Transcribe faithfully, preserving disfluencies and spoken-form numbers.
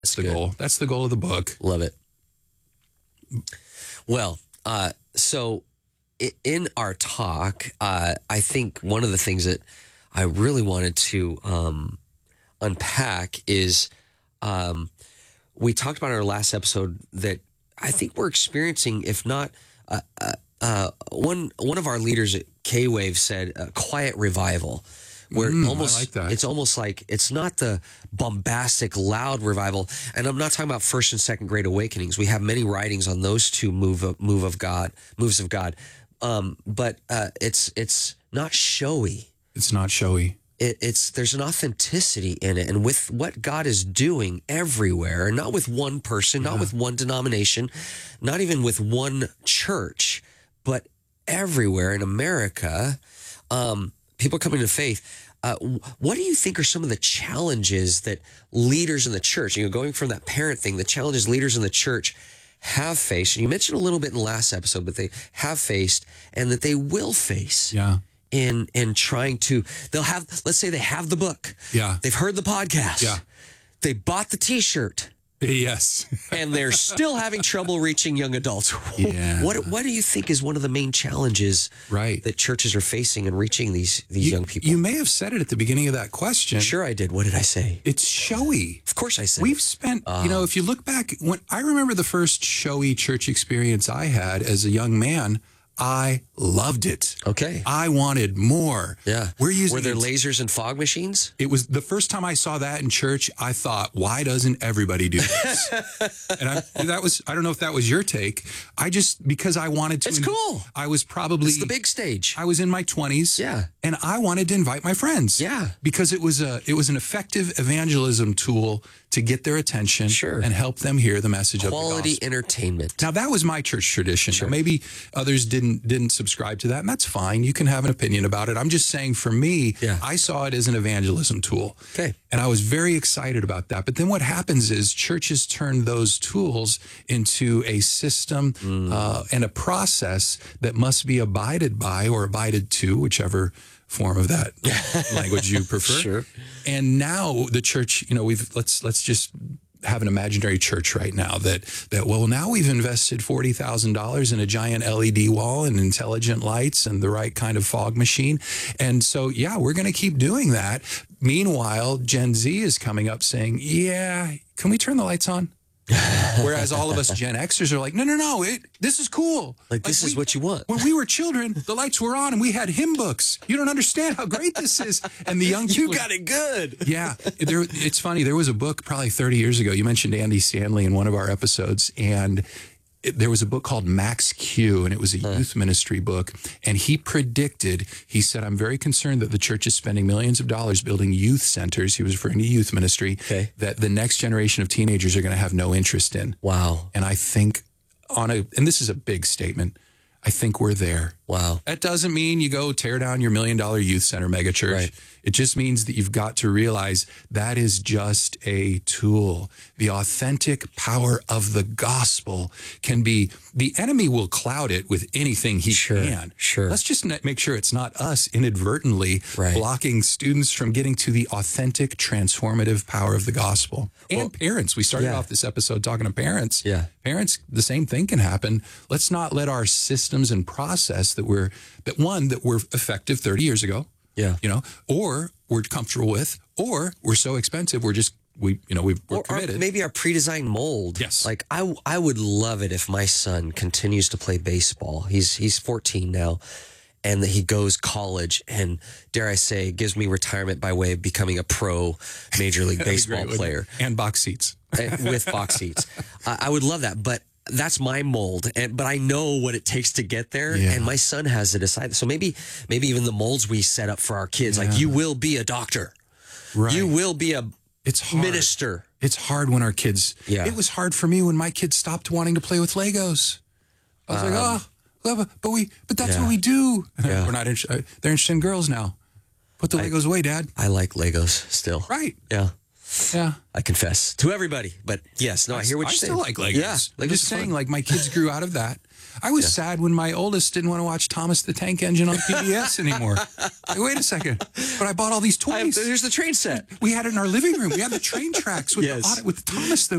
That's the Good. goal. That's the goal of the book. Love it. Well, uh, so i- in our talk, uh, I think one of the things that I really wanted to um, unpack is um, we talked about in our last episode that I think we're experiencing, if not uh, uh, uh, one one of our leaders at K-Wave said, a quiet revival. Where Mm, I almost like that. it's almost like it's not the bombastic, loud revival, and I'm not talking about first and second great awakenings. We have many writings on those two move of, move of God, moves of God, um, but uh, it's it's not showy. It's not showy. It, it's there's an authenticity in it, and with what God is doing everywhere, and not with one person, not with one denomination, not even with one church, but everywhere in America. Um, People coming to faith. Uh, what do you think are some of the challenges that leaders in the church, you know, going from that parent thing, the challenges leaders in the church have faced? And you mentioned a little bit in the last episode, but they have faced and that they will face Yeah. in in trying to, they'll have, let's say they have the book. Yeah. They've heard the podcast. Yeah. They bought the T-shirt. Yes. And they're still having trouble reaching young adults. Yeah. What what do you think is one of the main challenges Right. that churches are facing in reaching these these You, young people? you may have said it at the beginning of that question. Sure, I did. What did I say? It's showy. Of course, I said. We've spent, you know, if you look back, when I remember the first showy church experience I had as a young man, I loved it. Okay. I wanted more. Yeah. We're using Were there it- lasers and fog machines? It was the first time I saw that in church. I thought, why doesn't everybody do this? and I, that was, I don't know if that was your take. I just, because I wanted to. It's cool. I was probably. It's the big stage. I was in my twenties. Yeah. And I wanted to invite my friends. Yeah. Because it was a, it was an effective evangelism tool to get their attention. Sure. And help them hear the message Quality of the gospel. entertainment. Now that was my church tradition. Now, maybe others didn't didn't subscribe to that, and that's fine. You can have an opinion about it. I'm just saying, for me, Yeah. I saw it as an evangelism tool. Okay. And I was very excited about that. But then what happens is churches turn those tools into a system Mm. uh, and a process that must be abided by or abided to, whichever form of that language you prefer. Sure. And now the church, you know, we've let's let's just have an imaginary church right now that that well now we've invested forty thousand dollars in a giant L E D wall and intelligent lights and the right kind of fog machine, and so yeah, we're going to keep doing that. Meanwhile, Gen Z is coming up saying, yeah, can we turn the lights on? Whereas all of us Gen Xers are like, no, no, no, it, this is cool. Like, this is what you want. When we were children, the lights were on and we had hymn books. You don't understand how great this is. And the young You people, got it good. yeah, there, it's funny. There was a book probably thirty years ago. You mentioned Andy Stanley in one of our episodes, and it, there was a book called Max Q, and it was a youth ministry book. And he predicted, he said, I'm very concerned that the church is spending millions of dollars building youth centers. He was referring to youth ministry, Okay. that the next generation of teenagers are going to have no interest in. Wow. And I think on a, and this is a big statement, I think we're there. Wow. That doesn't mean you go tear down your million dollar youth center megachurch. Right. It just means that you've got to realize that is just a tool. The authentic power of the gospel can be, the enemy will cloud it with anything he Sure, can. sure. Let's just make sure it's not us inadvertently Right. blocking students from getting to the authentic, transformative power of the gospel. And Well, parents. We started yeah. off this episode talking to parents. Yeah. Parents, the same thing can happen. Let's not let our systems and process that we're, that one, that were effective thirty years ago, Yeah. you know, or we're comfortable with, or we're so expensive, we're just, we, you know, we, we're Or, or committed. maybe our pre-designed mold. Yes. Like I, I would love it if my son continues to play baseball. He's he's fourteen now, and that he goes college and, dare I say, gives me retirement by way of becoming a pro Major League That'd be Baseball great, wouldn't player it? And box seats. uh, with box seats. I, I would love that, but that's my mold. And but I know what it takes to get there, Yeah. and my son has to decide. So maybe maybe even the molds we set up for our kids, like Yeah. you will be a doctor, Right. you will be a It's hard. minister. It's hard when our kids, Yeah. it was hard for me when my kids stopped wanting to play with Legos. I was like, oh, well, but- but we, but that's yeah. what we do. Yeah. We're not interested. They're interested in girls now. Put the Legos away, Dad. I like Legos still. Right. Yeah. Yeah. I confess to everybody, but yes, no, I, hear what I you're still saying. like Legos. Yeah, I'm Legos just are saying, fun. like, my kids grew out of that. I was sad when my oldest didn't want to watch Thomas the Tank Engine on P B S anymore. Like, wait a second. But I bought all these I have, toys. there's the train set. We had it in our living room. We had the train tracks with, Yes. the, auto- with Thomas the